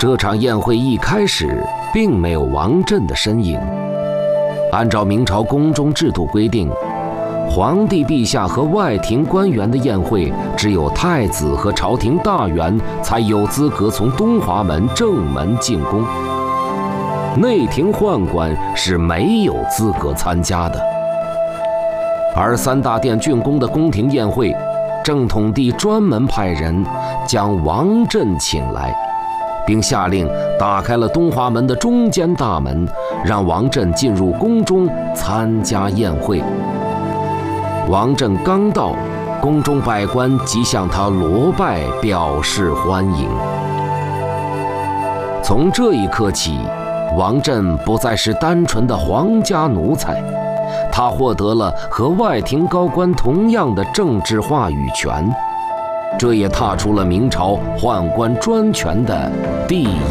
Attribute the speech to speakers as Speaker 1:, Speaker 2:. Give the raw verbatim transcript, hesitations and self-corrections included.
Speaker 1: 这场宴会一开始并没有王振的身影。按照明朝宫中制度规定，皇帝陛下和外廷官员的宴会，只有太子和朝廷大员才有资格从东华门正门进宫，内廷宦官是没有资格参加的。而三大殿竣工的宫廷宴会，正统帝专门派人将王振请来，并下令打开了东华门的中间大门，让王振进入宫中参加宴会。王振刚到，宫中百官即向他膜拜，表示欢迎。从这一刻起，王振不再是单纯的皇家奴才，他获得了和外廷高官同样的政治话语权，这也踏出了明朝宦官专权的第